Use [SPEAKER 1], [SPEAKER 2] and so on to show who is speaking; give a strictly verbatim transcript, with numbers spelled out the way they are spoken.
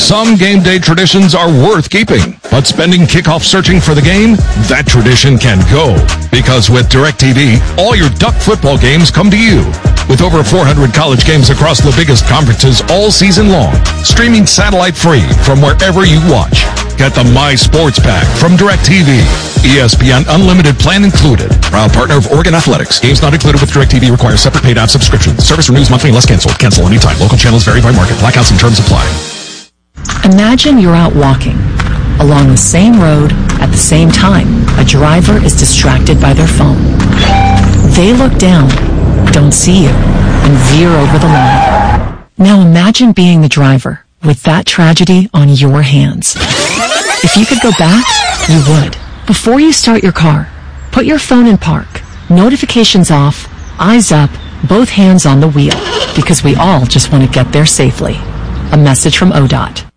[SPEAKER 1] Some game day traditions are worth keeping, but spending kickoff searching for the game, that tradition can go. Because with DirecTV, all your Duck football games come to you. With over four hundred college games across the biggest conferences all season long, streaming satellite free from wherever you watch. Get the My Sports Pack from DirecTV. E S P N Unlimited plan included. Proud partner of Oregon Athletics. Games not included with DirecTV require separate paid app subscription. Service renews monthly unless canceled. Cancel anytime. Local channels vary by market. Blackouts and terms apply.
[SPEAKER 2] Imagine you're out walking along the same road at the same time. A driver is distracted by their phone. They look down, don't see you, and veer over the line. Now imagine being the driver with that tragedy on your hands. If you could go back, you would. Before you start your car, put your phone in park, notifications off, eyes up, both hands on the wheel, because we all just want to get there safely. A message from O D O T.